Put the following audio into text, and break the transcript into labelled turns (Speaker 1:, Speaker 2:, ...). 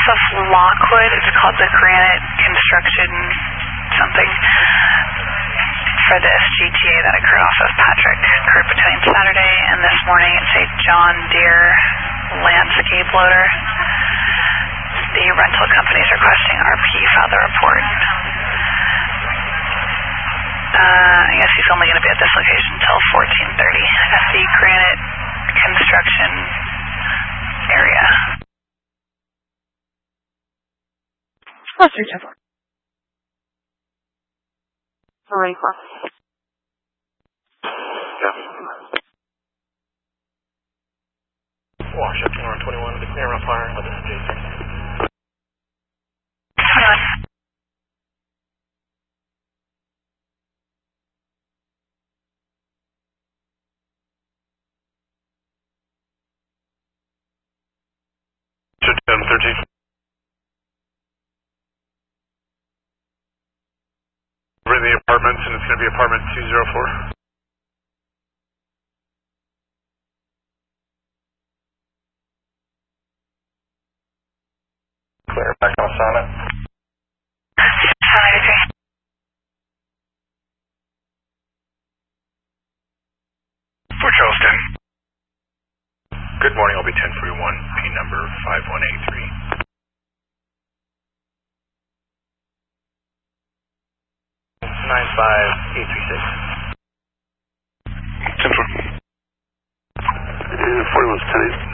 Speaker 1: off of Lockwood. It's called the Granite Construction something for the SGTA that occurred off of Patrick. Occurred between Saturday and this morning. It's a John Deere landscape loader. The rental company is requesting RP file the report. I guess he's only going to be at this location until 14:30 at the Granite Construction area.
Speaker 2: What's your check? We're ready for.
Speaker 3: Yeah. Wash up 21 to clear up fire. This is Jason. To 10:13. We're in the apartments, and it's going to be apartment 204. Clear back on Sonnet. For Charleston. Good morning, I'll be 1041, P number 5183. 95836. 10-4. 41's 10.